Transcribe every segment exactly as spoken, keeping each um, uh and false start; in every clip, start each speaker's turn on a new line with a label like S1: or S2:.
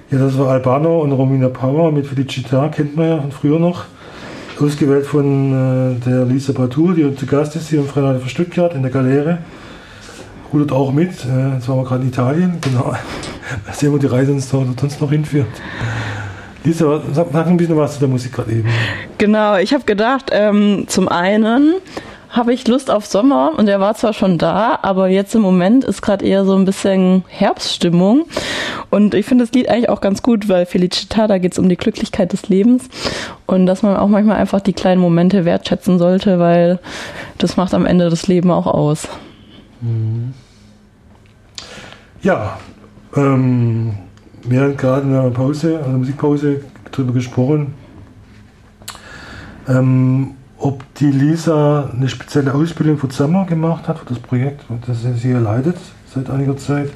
S1: Ja, das war Albano und Romina Power mit Felicita, kennt man ja von früher noch. Ausgewählt von äh, der Lisa Batur, die zu Gast ist hier im Freirad von Stuttgart in der Galeere. Rudert auch mit. Äh, jetzt waren wir gerade in Italien. Genau. Mal sehen, wo die Reise uns sonst noch hinführt. Lisa, sag, sag ein bisschen was zu der Musik gerade eben.
S2: Genau, ich habe gedacht, ähm, zum einen habe ich Lust auf Sommer und der war zwar schon da, aber jetzt im Moment ist gerade eher so ein bisschen Herbststimmung und ich finde das Lied eigentlich auch ganz gut, weil Felicita, da geht es um die Glücklichkeit des Lebens und dass man auch manchmal einfach die kleinen Momente wertschätzen sollte, weil das macht am Ende das Leben auch aus.
S1: Ja, ähm, wir haben gerade in der Pause, also Musikpause, darüber gesprochen, ähm, ob die Lisa eine spezielle Ausbildung für Sommer gemacht hat, für das Projekt, das sie hier leitet seit einiger Zeit.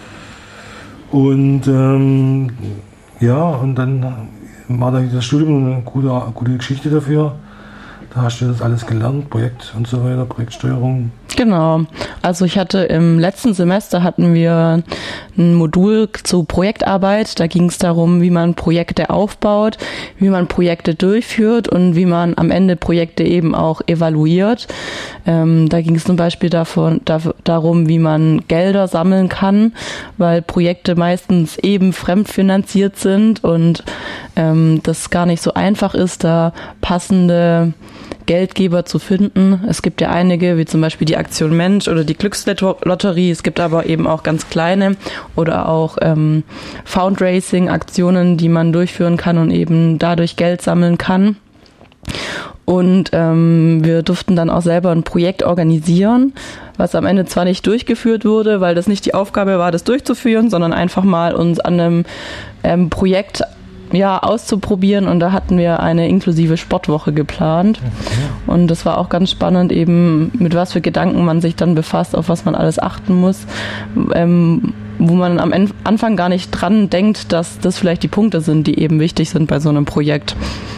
S1: Und ähm, ja, und dann war da das Studium eine gute, gute Geschichte dafür. Da hast du das alles gelernt, Projekt und so weiter, Projektsteuerung.
S2: Genau. Also ich hatte im letzten Semester hatten wir ein Modul zu Projektarbeit. Da ging es darum, wie man Projekte aufbaut, wie man Projekte durchführt und wie man am Ende Projekte eben auch evaluiert. Ähm, da ging es zum Beispiel davon, da, darum, wie man Gelder sammeln kann, weil Projekte meistens eben fremdfinanziert sind und ähm, das gar nicht so einfach ist, da passende Geldgeber zu finden. Es gibt ja einige, wie zum Beispiel die Aktion Mensch oder die Glückslotterie. Es gibt aber eben auch ganz kleine oder auch ähm, Fundraising-Aktionen, die man durchführen kann und eben dadurch Geld sammeln kann. Und ähm, wir durften dann auch selber ein Projekt organisieren, was am Ende zwar nicht durchgeführt wurde, weil das nicht die Aufgabe war, das durchzuführen, sondern einfach mal uns an einem ähm, Projekt ja, auszuprobieren und da hatten wir eine inklusive Sportwoche geplant und das war auch ganz spannend eben, mit was für Gedanken man sich dann befasst, auf was man alles achten muss, ähm, wo man am Anfang gar nicht dran denkt, dass das vielleicht die Punkte sind, die eben wichtig sind bei so einem Projekt.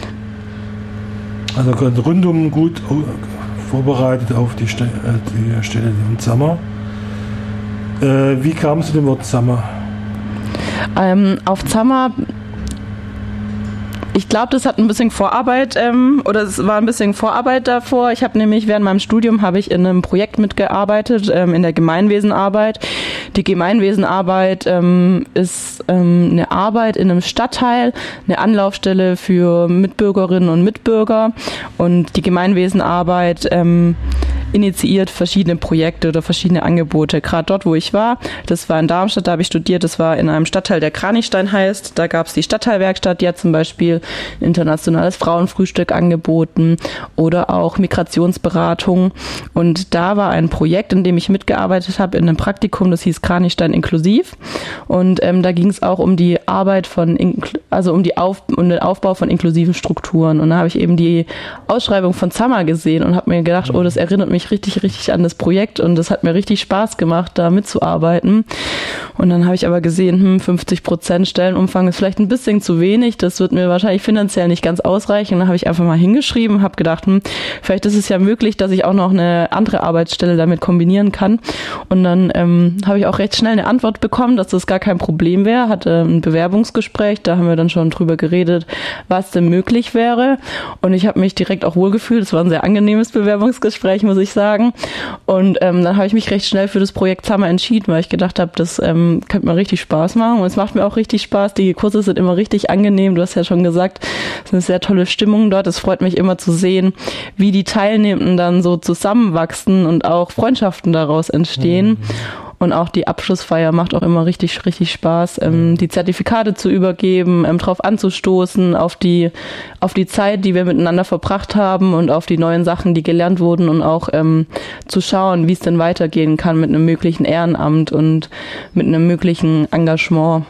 S1: Also rundum gut vorbereitet auf die, Ste- äh, die Stelle im Sommer. Äh, wie kam es zu dem Wort Sommer?
S2: Ähm, auf Zammer Ich glaube, das hat ein bisschen Vorarbeit ähm, oder es war ein bisschen Vorarbeit davor. Ich habe nämlich während meinem Studium habe ich in einem Projekt mitgearbeitet, ähm, in der Gemeinwesenarbeit. Die Gemeinwesenarbeit ähm, ist ähm, eine Arbeit in einem Stadtteil, eine Anlaufstelle für Mitbürgerinnen und Mitbürger und die Gemeinwesenarbeit ähm, initiiert verschiedene Projekte oder verschiedene Angebote. Gerade dort, wo ich war, das war in Darmstadt, da habe ich studiert, das war in einem Stadtteil, der Kranichstein heißt. Da gab es die Stadtteilwerkstatt, die hat zum Beispiel ein internationales Frauenfrühstück angeboten oder auch Migrationsberatung. Und da war ein Projekt, in dem ich mitgearbeitet habe, in einem Praktikum, das hieß Kranichstein inklusiv. Und ähm, da ging es auch um die Arbeit von, also um, die Auf, um den Aufbau von inklusiven Strukturen. Und da habe ich eben die Ausschreibung von Zammer gesehen und habe mir gedacht, oh, das erinnert mich richtig, richtig an das Projekt und das hat mir richtig Spaß gemacht, da mitzuarbeiten. Und dann habe ich aber gesehen, hm, fünfzig Prozent Stellenumfang ist vielleicht ein bisschen zu wenig, das wird mir wahrscheinlich finanziell nicht ganz ausreichen. Und dann habe ich einfach mal hingeschrieben, habe gedacht, hm, vielleicht ist es ja möglich, dass ich auch noch eine andere Arbeitsstelle damit kombinieren kann. Und dann ähm, habe ich auch recht schnell eine Antwort bekommen, dass das gar kein Problem wäre, hatte ein Bewerbungsgespräch, da haben wir dann schon drüber geredet, was denn möglich wäre. Und ich habe mich direkt auch wohlgefühlt, es war ein sehr angenehmes Bewerbungsgespräch, muss ich sagen. Und ähm, dann habe ich mich recht schnell für das Projekt Zammer entschieden, weil ich gedacht habe, das ähm, könnte mir richtig Spaß machen und es macht mir auch richtig Spaß. Die Kurse sind immer richtig angenehm, du hast ja schon gesagt, es ist eine sehr tolle Stimmung dort. Es freut mich immer zu sehen, wie die Teilnehmenden dann so zusammenwachsen und auch Freundschaften daraus entstehen. Mhm. Und auch die Abschlussfeier macht auch immer richtig, richtig Spaß, ähm, die Zertifikate zu übergeben, ähm, drauf anzustoßen, auf die, auf die Zeit, die wir miteinander verbracht haben und auf die neuen Sachen, die gelernt wurden und auch ähm, zu schauen, wie es denn weitergehen kann mit einem möglichen Ehrenamt und mit einem möglichen Engagement.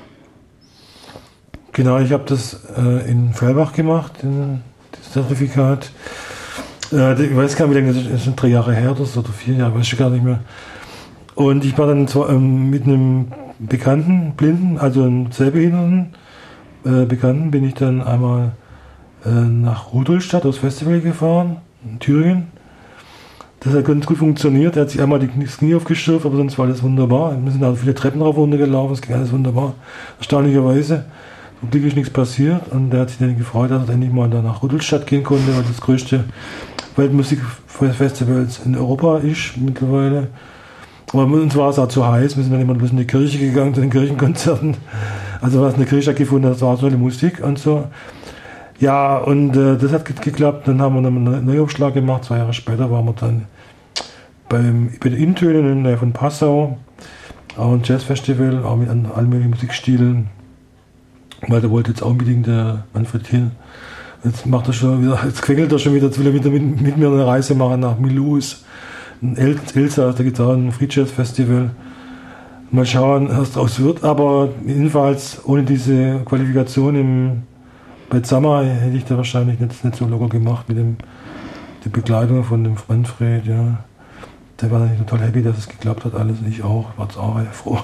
S1: Genau, ich habe das äh, in Fellbach gemacht, den, das Zertifikat. Äh, ich weiß gar nicht, wie lange das ist, das sind drei Jahre her oder so, oder vier Jahre, weiß ich gar nicht mehr. Und ich war dann zwar, ähm, mit einem Bekannten, Blinden, also einem Sehbehinderten äh, Bekannten, bin ich dann einmal äh, nach Rudolstadt aufs Festival gefahren, in Thüringen. Das hat ganz gut funktioniert. Er hat sich einmal die, das Knie aufgeschürft, aber sonst war alles wunderbar. Wir sind also viele Treppen rauf und runter gelaufen, es ging alles wunderbar, erstaunlicherweise. zum Glück ist nichts passiert und der hat sich dann gefreut, dass er endlich mal da nach Rudolstadt gehen konnte, weil das größte Weltmusikfestival in Europa ist mittlerweile. Aber uns war es auch zu heiß, wir sind dann immer bloß in die Kirche gegangen, zu den Kirchenkonzerten. Also was in der Kirche gefunden hat, das war so eine Musik und so. Ja, und äh, das hat geklappt. Dann haben wir dann einen Neuaufschlag gemacht. Zwei Jahre später waren wir dann beim, bei den Intönen in der Nähe von Passau. Auch ein Jazzfestival, auch mit allen möglichen Musikstilen. Weil da wollte jetzt auch unbedingt der Manfred hin. Jetzt macht er schon wieder, jetzt quengelt er schon wieder, jetzt will er wieder mit, mit mir eine Reise machen nach Milus. In El Elsass, da gibt es auch ein Free Jazz Festival. Mal schauen, was daraus wird. Aber jedenfalls ohne diese Qualifikation im, bei Zammer hätte ich da wahrscheinlich nicht, nicht so locker gemacht mit dem, der Begleitung von dem Manfred. Ja. Der war dann total happy, dass es geklappt hat, alles. Ich auch, war es auch froh.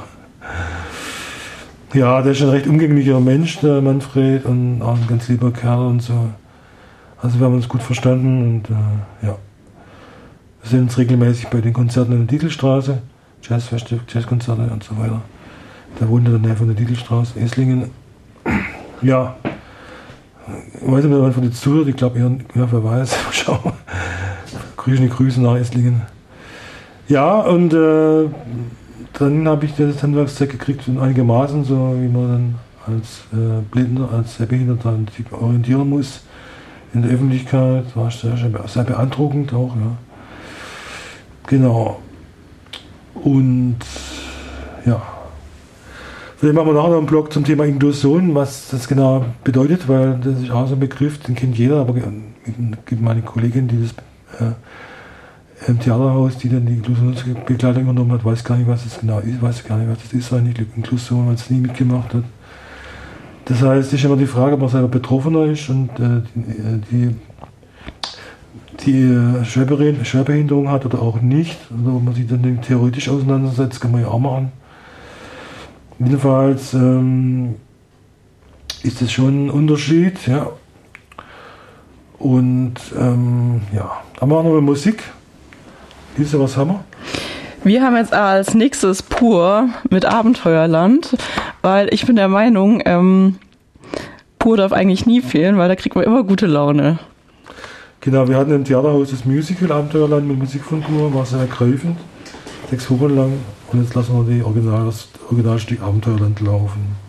S1: Ja, der ist ein recht umgänglicher Mensch, der Manfred, und auch ein ganz lieber Kerl und so. Also wir haben uns gut verstanden und äh, ja. Wir sind uns regelmäßig bei den Konzerten in der Titelstraße, Jazzfestival, Jazzkonzerte und so weiter. Der wohnt in der Nähe von der Titelstraße, Esslingen. Ja, ich weiß nicht, ob man von jetzt zuhört, ich glaube, ja, wer weiß, schau. Grüße, Grüße nach Esslingen. Ja, und äh, dann habe ich das Handwerkszeug gekriegt, einigermaßen, so wie man dann als äh, Blinder, als Sehbehinderter sich orientieren muss in der Öffentlichkeit. Das war sehr, sehr beeindruckend auch, ja. Genau. Und ja. Vielleicht machen wir nachher noch einen Blog zum Thema Inklusion, was das genau bedeutet, weil das ist auch so ein Begriff, den kennt jeder, aber es gibt meine Kollegin, die das äh, im Theaterhaus, die dann die Inklusionsbegleitung übernommen hat, weiß gar nicht, was das genau ist, weiß gar nicht, was das ist eigentlich, Inklusion, weil es nie mitgemacht hat. Das heißt, es ist immer die Frage, ob man selber Betroffener ist und äh, die, die äh, Schwerbehinderung hat oder auch nicht. Also, ob man sich dann theoretisch auseinandersetzt, kann man ja auch machen. Jedenfalls ähm, ist das schon ein Unterschied, ja. Und ähm, ja, dann machen wir noch Musik. Lisa, was haben wir?
S2: Wir haben jetzt als nächstes Pur mit Abenteuerland, weil ich bin der Meinung, ähm, Pur darf eigentlich nie fehlen, weil da kriegt man immer gute Laune.
S1: Genau, wir hatten im Theaterhaus das Musical Abenteuerland mit Musik von Pur, war sehr ergreifend, sechs Wochen lang, und jetzt lassen wir die Original, das Originalstück Abenteuerland laufen.